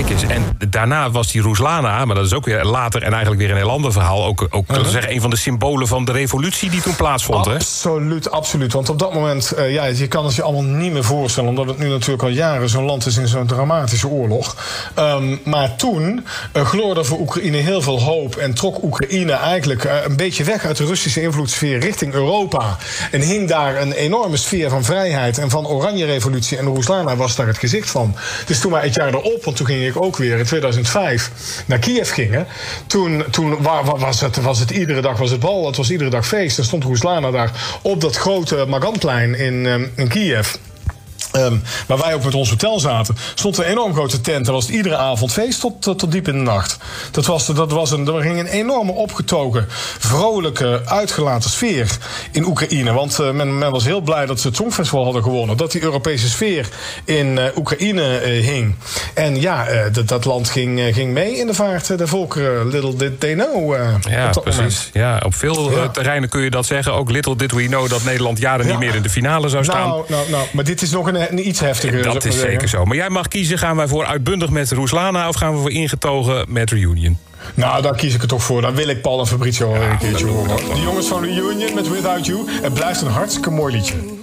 is. En daarna was die Ruslana, maar dat is ook weer later en eigenlijk weer een heel ander verhaal. Ook zeggen, een van de symbolen van de revolutie die toen plaatsvond. Absoluut, absoluut. Want op dat moment, je kan het je allemaal niet meer voorstellen, omdat het nu natuurlijk al jaren zo'n land is in zo'n dramatische oorlog. Maar toen gloorde voor Oekraïne heel veel hoop en trok Oekraïne eigenlijk een beetje weg uit de Russische invloedssfeer richting Europa. En hing daar een enorme sfeer van vrijheid en van oranje revolutie. En Ruslana was daar het gezicht van. Dus toen wij het jaar erop, want toen ging ik ook weer in 2005 naar Kiev gingen. Toen was het iedere dag was het bal, het was iedere dag feest. En stond Ruslana daar op dat grote Maganplein in Kiev. Waar wij ook met ons hotel zaten, stond een enorm grote tent. Er was het iedere avond feest tot diep in de nacht. Er ging een enorme opgetogen, vrolijke, uitgelaten sfeer in Oekraïne. Want men was heel blij dat ze het Songfestival hadden gewonnen. Dat die Europese sfeer in Oekraïne hing. En dat land ging mee in de vaart der volkeren. Little did they know. Ja, precies. Ja, op veel terreinen kun je dat zeggen. Ook little did we know dat Nederland jaren niet meer in de finale zou staan. Nou, maar dit is nog een iets heftiger. Dat is zeker zo. Maar jij mag kiezen, gaan wij voor uitbundig met Ruslana of gaan we voor ingetogen met Reunion? Nou, daar kies ik het toch voor. Dan wil ik Paul en Fabrizio een keertje horen. De jongens van Reunion met Without You. Het blijft een hartstikke mooi liedje.